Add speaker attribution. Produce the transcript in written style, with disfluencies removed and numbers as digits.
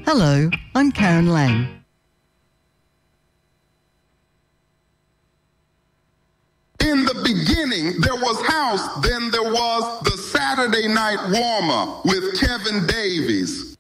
Speaker 1: Hello, I'm Karen Lang.
Speaker 2: In the beginning, there was house, then there was the Saturday night warmer with Kevin Davies.